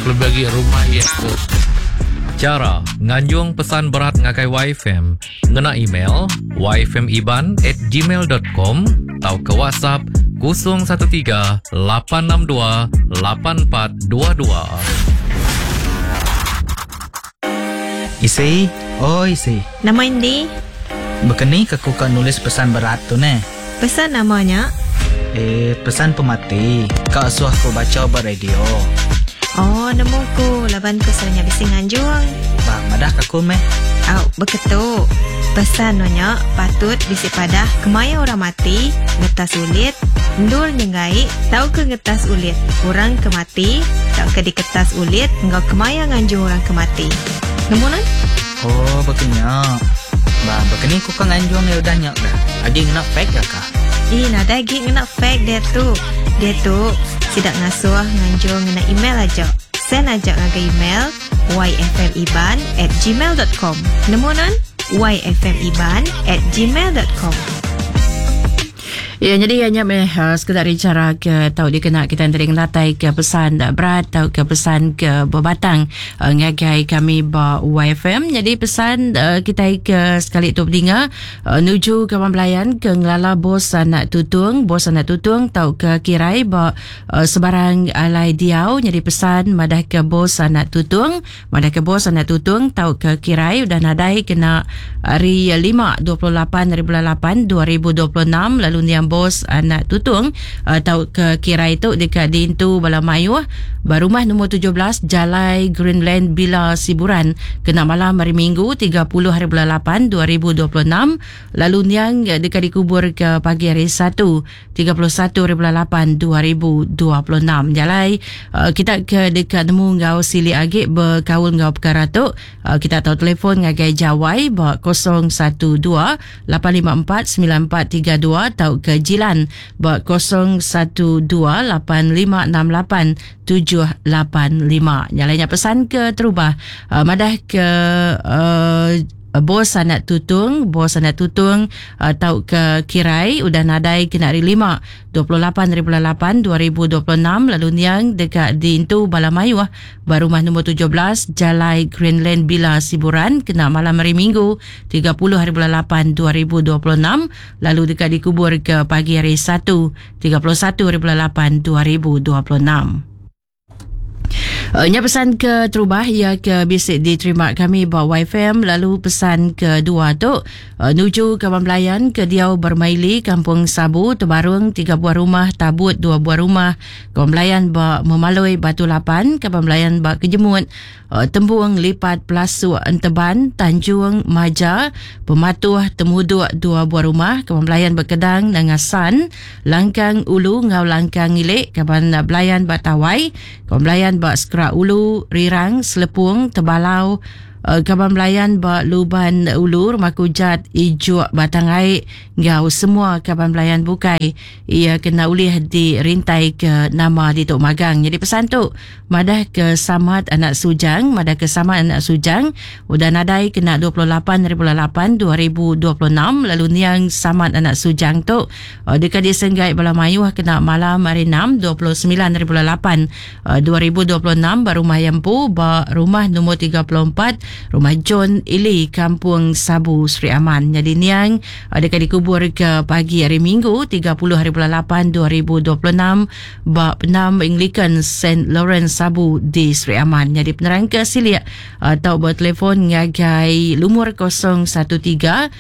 bagi rumah ya tu. Cara nganjung pesan berat ngakai YFM ngena email yfmiban@gmail.com atau ke WhatsApp 013 862 8422. Isi, oh isi. Nama Indi? Begini aku kan nulis pesan berat tu ne. Pesan namanya? Pesan pemati. Kau suah aku baca ber radio. Oh, nemuku. Laban ku sebenarnya bising anjung. Bang, madah aku meh. Beketu. Pesan nanya patut bisi padah kemaya orang mati, ngetas ulit, ndul nyengai, tau ke ngetas ulit. Orang kemati, tau ke di kertas ulit, engkau kemaya nganjung orang kemati. Nemu nan? Oh, begini. Bang, begini aku kan nganjung ya udah nyak dah. Adi ngena fake ya kah? Nada lagi ngena fake dia tu. Dia tu tidak ngasuh nganjung ngena email aja. Send aja ngaga email yfmiban@gmail.com. Nemu nan? yfmiban@gmail.com. Ya, jadi hanya sekedar cara ke tahu dikena kita tadi ngelatai ke pesan berat atau ke pesan ke berbatang ngagai kami ba YFM. Jadi pesan kita ke sekali tu berdengar nuju ke pembelayan ke ngelala bos anak tutung tahu ke kirai ba sebarang alai diau. Jadi pesan madah ke bos anak tutung tahu ke kirai udah nadai kena hari 5/28/2026 lalu niam bos anak tutung tahu ke kira itu dekat di Intu Balamayu barumah nombor 17 Jalai Greenland Bila Siburan kena malam hari Minggu 30/8/2026 lalu niang dekat dikubur ke pagi hari 1 31/8/2026 Jalai kita ke dekat nemu ngau sili agik berkaul ngau perkara tu kita tahu telefon ngagai Jawai 012 854 9432 tahu ke Jilan 012-8568-785. Nyalanya pesan ke terubah madah ke bos anak tutung tahu ke kirai udah nadai kena hari 5/28/2026 lalu niang dekat di Intu Balamayu barumah nombor 17 Jalai Greenland Bila Siburan kena malam hari Minggu 30/8/2026 lalu dekat dikubur ke pagi hari 1 31/8/2026. Nya pesan ke terubah ia ke bisik diterima kami bawa YFM lalu pesan kedua tu nuju ke pembelayan ke Diau Bermaili Kampung Sabu Tebarung 3 buah rumah Tabut 2 buah rumah ke pembelayan ba Memalui Batu Lapan ke pembelayan ba Kejemut Tembuang Lipat Pelasuk Enteban Tanjung Maja Pematuh Temuduk 2 buah rumah ke pembelayan Berkedang Nangasan Langkang Ulu Ngau Langkang Ngilik ke pembelayan Batawai ke pembelayan ba Skra Ulu, Rirang, Selepung, Tebalau, Kaban Melayan ba Luban Ulu, Rumah Kujat, Ijuk, Batangai, ngau semua Kaban Melayan bukai. Ia kena ulih dirintai ke nama di Tok Magang. Jadi pesan tu, madah ke Samad Anak Sujang, udah nadai kena 28/8/2026, lalu niang Samad Anak Sujang tu, dekat di Senggai Balamayu kena malam hari 6, 29/8/2026, baru rumah Yampu, ba rumah nombor 34, Rumah John Ili Kampung Sabu Sri Aman. Jadi niang dekat dikubur ke pagi hari Minggu 30/8/2026 bab 6 Anglican St. Lawrence Sabu di Sri Aman. Jadi penerang ke silia atau bertelefon ngagai lumur 013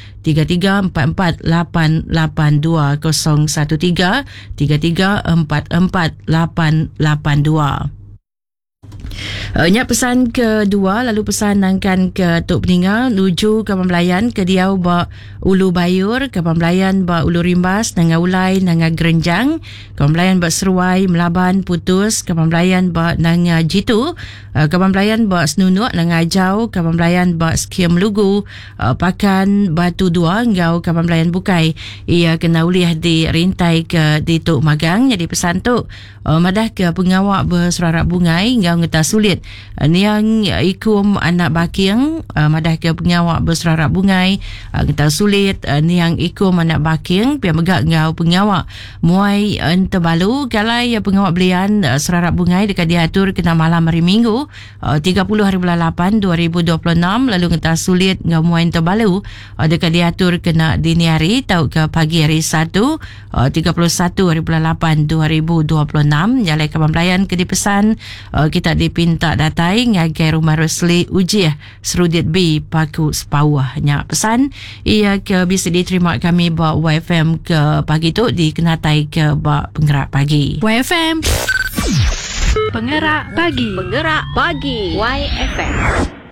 3344 882 013 3344 882. Nya pesan kedua lalu pesan nangkan ke Tok Peninggal nuju ke pembelayan ke Diau ba Ulu Bayur ke pembelayan ba Ulu Rimbas nanga Ulai nanga Gerenjang ke pembelayan ba Seruai Melaban Putus ke pembelayan ba nanga Jitu ke pembelayan ba Senunuk nanga Jau ke pembelayan ba Skiem Lugu Pakan Batu 2 ngau ke pembelayan Bukai. Ia kena ulih di rintai ke di Tok Magang. Jadi pesan tu madah ke pengawak berserarak bungai ngau ngeta sulit Niang ikum anak baking madah ke pengawak berserarap bungai kita sulit niang ikum anak baking pia megak ngau pengawak muai terbalu kalai pengawak belian serarap bungai dekat diatur kena malam hari Minggu 30 hari bulan 8 2026 lalu ngeta sulit ngau muai terbalu dekat diatur kena dini hari tau ke pagi hari 1 31 hari bulan 8 2026 jalai kawan pelayan ke dipesan kita dipinta datai ngagai rumah Rosli Ujiah Serudit B Paku Sepawah nya pesan ia ke bisa diterima kami ba YFM ke pagi tu dikenatai ke ba penggerak pagi YFM Penggerak pagi. Penggerak pagi YFM.